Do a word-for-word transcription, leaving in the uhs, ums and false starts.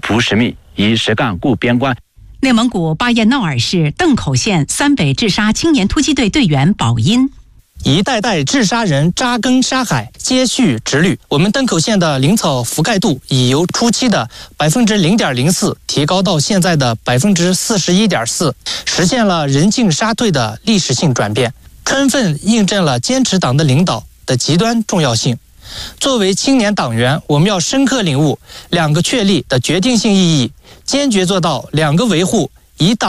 图使命，以实干顾边关。 内蒙古巴彦淖尔市邓口县三北治沙青年突击队队员宝音。 一代代治沙人扎根沙海，接续直律。我们邓口县的林草覆盖度已由初期的百分之零点零四提高到现在的百分之四十一点四，实现了人进沙退的历史性转变，充分印证了坚持党的领导的极端重要性。作为青年党员，我们要深刻领悟两个确立的决定性意义，坚决做到两个维护，以党